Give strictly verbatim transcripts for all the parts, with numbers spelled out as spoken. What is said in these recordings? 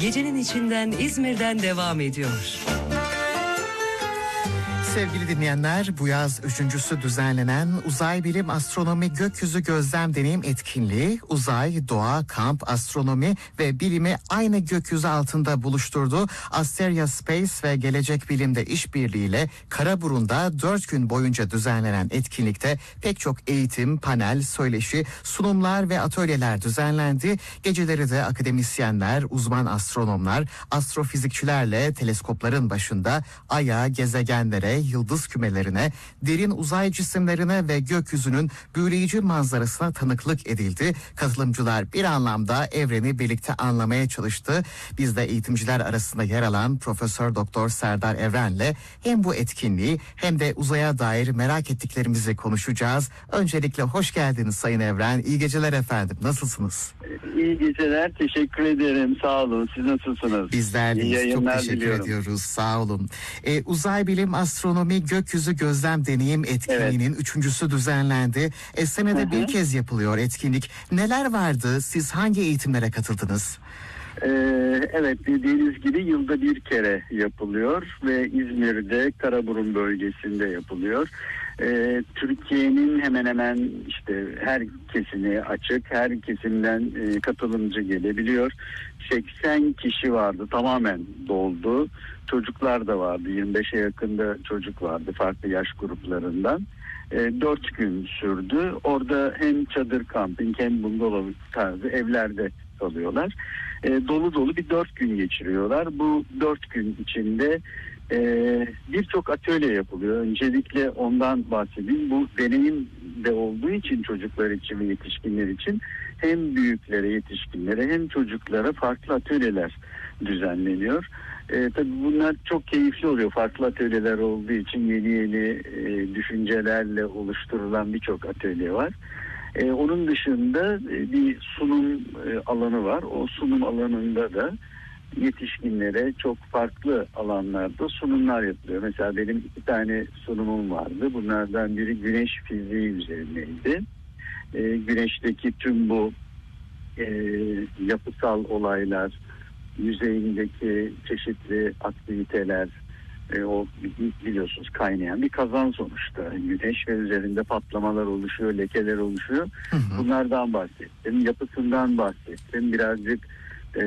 gecenin içinden İzmir'den devam ediyor. Sevgili dinleyenler, bu yaz üçüncüsü düzenlenen Uzay Bilim Astronomi Gökyüzü Gözlem Deneyim Etkinliği, uzay, doğa, kamp, astronomi ve bilimi aynı gökyüzü altında buluşturdu. Asteria Space ve Gelecek Bilim'de işbirliğiyle Karaburun'da dört gün boyunca düzenlenen etkinlikte pek çok eğitim, panel, söyleşi, sunumlar ve atölyeler düzenlendi. Geceleri de akademisyenler, uzman astronomlar, astrofizikçilerle teleskopların başında Ay'a, gezegenlere, yıldız kümelerine, derin uzay cisimlerine ve gökyüzünün büyüleyici manzarasına tanıklık edildi. Katılımcılar bir anlamda evreni birlikte anlamaya çalıştı. Biz de eğitimciler arasında yer alan Profesör Doktor Serdar Evren'le hem bu etkinliği hem de uzaya dair merak ettiklerimizi konuşacağız. Öncelikle hoş geldiniz Sayın Evren. İyi geceler efendim. Nasılsınız? İyi geceler. Teşekkür ederim. Sağ olun. Siz nasılsınız? Bizler deyiz. Çok teşekkür diliyorum. ediyoruz. Sağ olun. Ee, Uzay Bilim Astronomi Gökyüzü Gözlem Deneyim Etkinliği'nin evet. üçüncüsü düzenlendi. E, senede Hı-hı. bir kez yapılıyor etkinlik. Neler vardı? Siz hangi eğitimlere katıldınız? Ee, evet, dediğiniz gibi yılda bir kere yapılıyor ve İzmir'de Karaburun bölgesinde yapılıyor. Ee, Türkiye'nin hemen hemen işte her kesimi açık, her kesimden e, katılımcı gelebiliyor. seksen kişi vardı, tamamen doldu. Çocuklar da vardı, yirmi beşe yakında çocuk vardı farklı yaş gruplarından. E, dört gün sürdü. Orada hem çadır kamping hem bungalov tarzı evlerde kalıyorlar. E, dolu dolu bir dört gün geçiriyorlar. Bu dört gün içinde e, birçok atölye yapılıyor. Öncelikle ondan bahsedeyim. Bu deneyim de olduğu için çocuklar için ve yetişkinler için hem büyüklere, yetişkinlere hem çocuklara farklı atölyeler düzenleniyor. E, tabii bunlar çok keyifli oluyor. Farklı atölyeler olduğu için yeni yeni e, düşüncelerle oluşturulan birçok atölye var. Ee, onun dışında e, bir sunum e, alanı var. O sunum alanında da yetişkinlere çok farklı alanlarda sunumlar yapılıyor. Mesela benim iki tane sunumum vardı. Bunlardan biri güneş fiziği üzerineydi. E, güneşteki tüm bu e, yapısal olaylar, yüzeyindeki çeşitli aktiviteler, E, o biliyorsunuz kaynayan bir kazan sonuçta. Güneş ve üzerinde patlamalar oluşuyor, lekeler oluşuyor. Hı hı. Bunlardan bahsettim. Yapısından bahsettim. Birazcık e,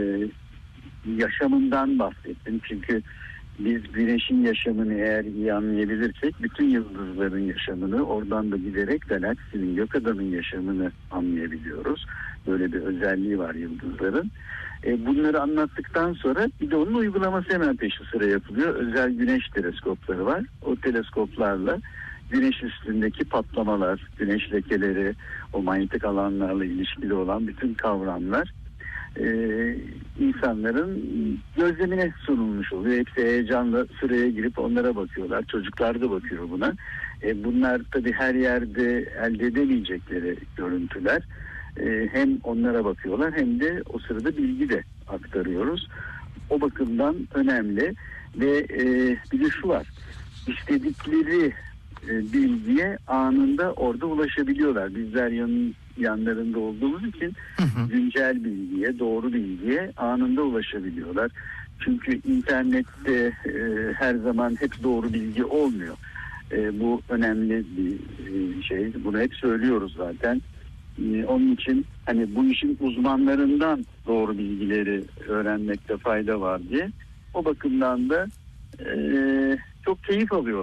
yaşamından bahsettim. Çünkü biz güneşin yaşamını eğer iyi anlayabilirsek bütün yıldızların yaşamını, oradan da giderek galaksinin, gökada'nın yaşamını anlayabiliyoruz. Böyle bir özelliği var yıldızların. E, bunları anlattıktan sonra bir de onun uygulaması hemen peşi sıra yapılıyor. Özel güneş teleskopları var. O teleskoplarla güneş üstündeki patlamalar, güneş lekeleri, o manyetik alanlarla ilişkili olan bütün kavramlar e, insanların gözlemine sunulmuş oluyor. Hepsi heyecanla sıraya girip onlara bakıyorlar. Çocuklar da bakıyor buna. E, bunlar tabii her yerde elde edemeyecekleri görüntüler. Hem onlara bakıyorlar hem de o sırada bilgi de aktarıyoruz. O bakımdan önemli ve e, bir de şu var. İstedikleri e, bilgiye anında orada ulaşabiliyorlar. Bizler yan, yanlarında olduğumuz için hı hı. güncel bilgiye, doğru bilgiye anında ulaşabiliyorlar. Çünkü internette e, her zaman hep doğru bilgi olmuyor. E, bu önemli bir e, şey. Bunu hep söylüyoruz zaten. Onun için hani bu işin uzmanlarından doğru bilgileri öğrenmekte fayda var diye. O bakımdan da e, çok keyif alıyorlar.